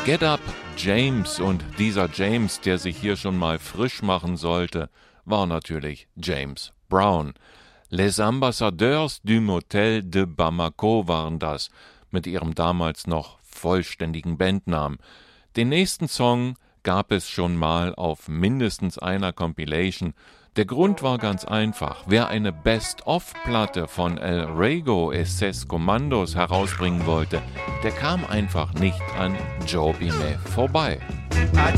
Get Up James, und dieser James, der sich hier schon mal frisch machen sollte, war natürlich James Brown. Les Ambassadeurs du Motel de Bamako waren das, mit ihrem damals noch vollständigen Bandnamen. Den nächsten Song gab es schon mal auf mindestens einer Compilation. Der Grund war ganz einfach: Wer eine Best-of-Platte von El Rego et Ses Commandos herausbringen wollte, der kam einfach nicht an Joe Bime vorbei.